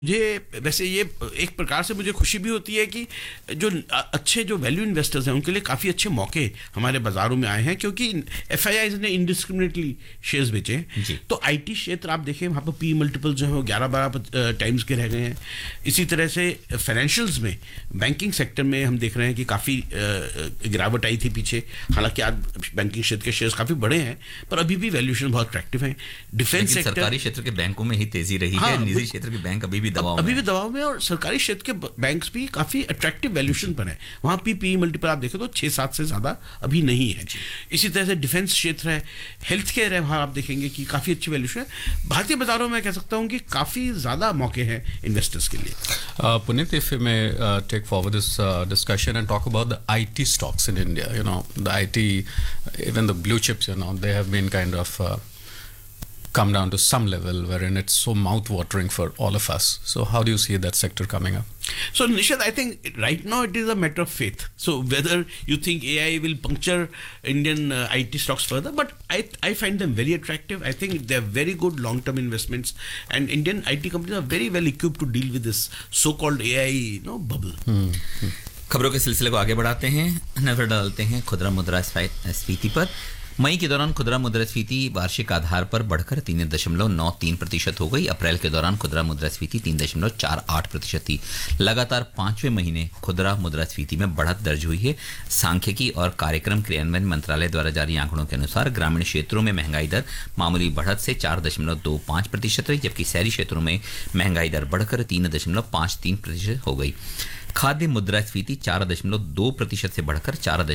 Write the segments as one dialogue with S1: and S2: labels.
S1: ये वैसे ये एक प्रकार से मुझे खुशी भी होती है कि जो अच्छे जो वैल्यू इन्वेस्टर्स हैं उनके लिए काफ़ी अच्छे मौके हमारे बाज़ारों में आए हैं, क्योंकि एफआईआईज ने इंडिस्क्रिमिनेटली शेयर्स बेचे हैं। तो आईटी क्षेत्र आप देखें, वहाँ पर पी मल्टीपल जो है वो 11-12 टाइम्स के रह गए हैं। इसी तरह से फाइनेंशियल्स में, बैंकिंग सेक्टर में हम देख रहे हैं कि काफ़ी गिरावट आई थी पीछे। हालांकि आज बैंकिंग क्षेत्र के शेयर्स काफ़ी बड़े हैं, पर अभी भी वैल्यूएशन बहुत अट्रैक्टिव है। डिफेंस सेक्टर,
S2: सरकारी क्षेत्र के बैंकों में ही तेजी रही है, निजी क्षेत्र के बैंक अभी भी दबाव
S1: में, और सरकारी क्षेत्र के बैंक्स भी काफी अट्रैक्टिव वैल्यूएशन पर है। वहां पी मल्टीपल आप देखें तो 6-7 से ज्यादा अभी नहीं है। इसी तरह से डिफेंस क्षेत्र है, हेल्थ केयर है, वहां आप देखेंगे कि काफी अच्छी वैल्यूएशन है। भारतीय बाजारों में कह सकता हूं कि काफी ज्यादा मौके हैं इन्वेस्टर्स के लिए।
S3: Puneet, if you may take forward this discussion and talk about the IT stocks in India, the IT, even the blue chips, they have been kind of come down to some level wherein it's so mouth-watering for all of us. So how do you see that sector coming up?
S1: So Nishad, I think right now it is a matter of faith. So whether you think AI will puncture Indian IT stocks further, but I find them very attractive. I think they're very good long-term investments, and Indian IT companies are very well equipped to deal with this so-called AI bubble.
S2: खबरों के सिलसिले को आगे बढ़ाते हैं, नजर डालते हैं खुदरा मुद्रास्फीति पर। मई के दौरान खुदरा मुद्रास्फीति वार्षिक आधार पर बढ़कर 3.93% हो गई। अप्रैल के दौरान खुदरा मुद्रास्फीति 3.48% थी। लगातार 5वें महीने खुदरा मुद्रास्फीति में बढ़त दर्ज हुई है। सांख्यिकी और कार्यक्रम क्रियान्वयन मंत्रालय द्वारा जारी आंकड़ों के अनुसार ग्रामीण क्षेत्रों में महंगाई दर मामूली बढ़त से 4.25% रही, जबकि शहरी क्षेत्रों में महंगाई दर बढ़कर 3.53% हो गई। खाद्य मुद्रास्फीति 4.2% से बढ़कर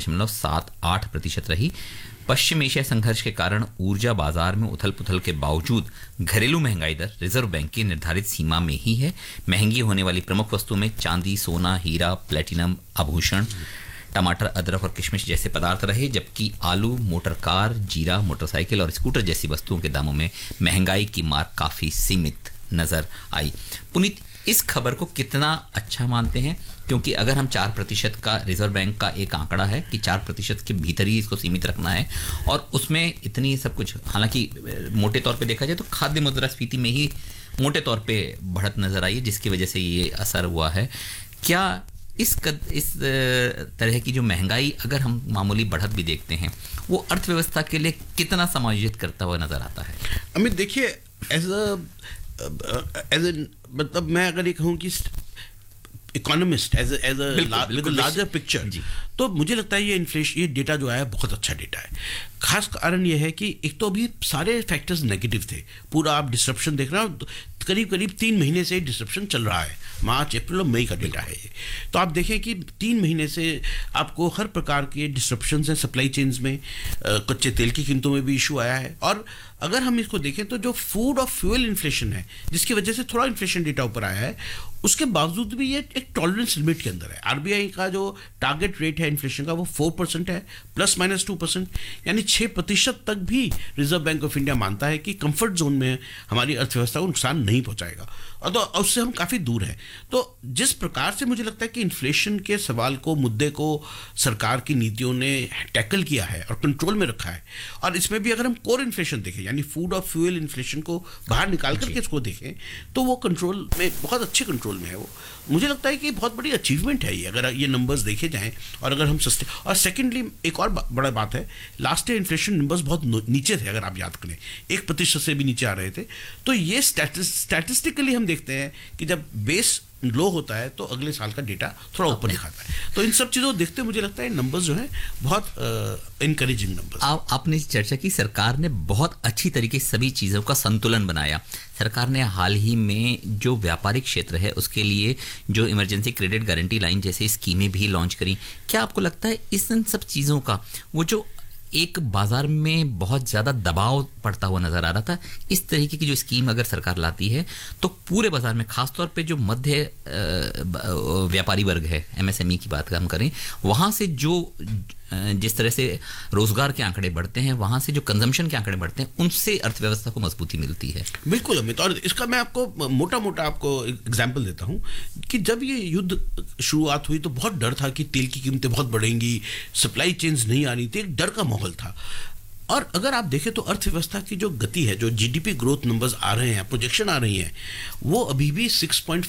S2: 4.78% रही। पश्चिम एशिया संघर्ष के कारण ऊर्जा बाजार में उथल पुथल के बावजूद घरेलू महंगाई दर रिजर्व बैंक की निर्धारित सीमा में ही है। महंगी होने वाली प्रमुख वस्तुओं में चांदी, सोना, हीरा, प्लेटिनम, आभूषण, टमाटर, अदरक और किशमिश जैसे पदार्थ रहे, जबकि आलू, मोटर कार, जीरा, मोटरसाइकिल और स्कूटर जैसी वस्तुओं के दामों में महंगाई की मार काफी सीमित नजर आई। पुनीत, इस खबर को कितना अच्छा मानते हैं? क्योंकि अगर हम 4% का रिजर्व बैंक का एक आंकड़ा है कि 4% के भीतर ही इसको सीमित रखना है, और उसमें इतनी सब कुछ, हालांकि मोटे तौर पे देखा जाए तो खाद्य मुद्रास्फीति में ही मोटे तौर पे बढ़त नजर आई है, जिसकी वजह से ये असर हुआ है। क्या इस तरह की जो महंगाई, अगर हम मामूली बढ़त भी देखते हैं, वो अर्थव्यवस्था के लिए कितना समायोजित करता हुआ नजर आता है?
S1: अमित, देखिए, मतलब मैं अगर ये कहूँ कि economist as a larger picture, तो मुझे लगता है ये इन्फ्लेशन, ये डेटा जो आया है बहुत अच्छा डेटा है। खास कारण ये है कि एक तो अभी सारे फैक्टर्स नेगेटिव थे। पूरा आप डिसरप्शन देख रहे हो, करीब 3 महीने से डिसरप्शन चल रहा है। मार्च, अप्रैल और मई का डेटा है ये। तो आप देखें कि 3 महीने से आपको हर प्रकार के डिसरप्शन हैं सप्लाई चेन्स में। कच्चे तेल की कीमतों में भी इशू आया है। और अगर हम इसको देखें तो जो फूड और फ्यूल इन्फ्लेशन है, जिसकी वजह से थोड़ा इन्फ्लेशन डेटा ऊपर आया है, उसके बावजूद भी ये एक टॉलरेंस लिमिट के अंदर है। आरबीआई का जो टारगेट रेट है इन्फ्लेशन का वो 4% है, ±2%, यानी 6% तक भी रिजर्व बैंक ऑफ इंडिया मानता है कि कंफर्ट जोन में हमारी अर्थव्यवस्था को नुकसान नहीं पहुंचाएगा, और तो उससे हम काफ़ी दूर हैं। तो जिस प्रकार से मुझे लगता है कि इन्फ्लेशन के सवाल को, मुद्दे को सरकार की नीतियों ने टैकल किया है और कंट्रोल में रखा है, और इसमें भी अगर हम कोर इन्फ्लेशन देखें, यानी फूड और फ्यूल इन्फ्लेशन को बाहर निकाल करके इसको देखें, तो वो कंट्रोल में, बहुत अच्छे कंट्रोल में है वो। मुझे लगता है कि बहुत बड़ी अचीवमेंट है ये, अगर ये नंबर्स देखे जाएं, और अगर हम सस्ते। और सेकेंडली एक और बड़ा बात है, लास्ट ईयर इन्फ्लेशन नंबर्स बहुत नीचे थे, अगर आप याद करें 1% से भी नीचे आ रहे थे। तो ये स्टैटिस्टिकली हम देखते हैं कि जब बेस लो होता है तो अगले साल का डेटा थोड़ा ऊपर दिखाता है। तो इन सब चीज़ों को देखते मुझे लगता है नंबर्स जो हैं बहुत इनकरेजिंग नंबर्स।
S2: आपने चर्चा की, सरकार ने बहुत अच्छी तरीके से सभी चीज़ों का संतुलन बनाया। सरकार ने हाल ही में जो व्यापारिक क्षेत्र है उसके लिए जो इमरजेंसी क्रेडिट गारंटी लाइन जैसी स्कीमें भी लॉन्च करी। क्या आपको लगता है इन सब चीज़ों का, वो जो एक बाजार में बहुत ज़्यादा दबाव पड़ता हुआ नज़र आ रहा था, इस तरीके की जो स्कीम अगर सरकार लाती है तो पूरे बाजार में, खासतौर पे जो मध्य व्यापारी वर्ग है, एमएसएमई की बात हम करें, वहाँ से जो जिस तरह से रोजगार के आंकड़े बढ़ते हैं, वहाँ से जो कंजम्पशन के आंकड़े बढ़ते हैं, उनसे अर्थव्यवस्था को मजबूती मिलती है।
S1: बिल्कुल अमित, और इसका मैं आपको मोटा आपको एग्जाम्पल देता हूँ कि जब ये युद्ध शुरुआत हुई तो बहुत डर था कि तेल की कीमतें बहुत बढ़ेंगी, सप्लाई चेन्स नहीं आ रही थी, एक डर का माहौल था। और अगर आप देखें तो अर्थव्यवस्था की जो गति है, जो जीडीपी ग्रोथ नंबर्स आ रहे हैं, प्रोजेक्शन आ रही हैं, वो अभी भी 6.5